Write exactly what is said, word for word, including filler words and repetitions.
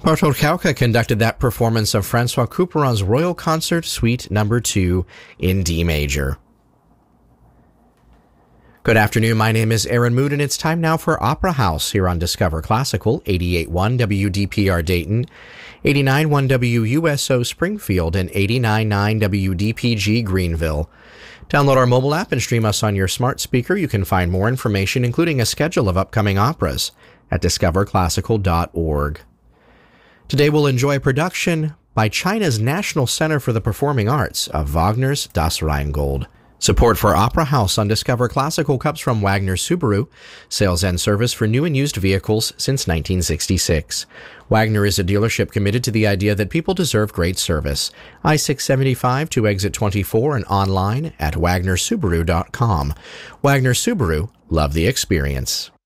Bartol Kauka conducted that performance of Francois Couperin's Royal Concert Suite Number two in D major. Good afternoon, my name is Aaron Mood, and it's time now for Opera House here on Discover Classical, eighty-eight point one W D P R Dayton, eighty-nine point one W U S O Springfield, and eighty-nine point nine W D P G Greenville. Download our mobile app and stream us on your smart speaker. You can find more information, including a schedule of upcoming operas, at discover classical dot org. Today we'll enjoy a production by China's National Center for the Performing Arts of Wagner's Das Rheingold. Support for Opera House on Discover Classical comes from Wagner Subaru, sales and service for new and used vehicles since nineteen sixty-six. Wagner is a dealership committed to the idea that people deserve great service. I six seventy-five to exit twenty-four and online at wagner subaru dot com. Wagner Subaru, love the experience.